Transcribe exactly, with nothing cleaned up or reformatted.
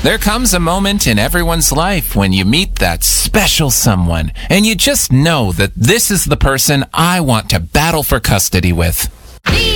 There comes a moment in everyone's life when you meet that special someone, and you just know that this is the person I want to battle for custody with.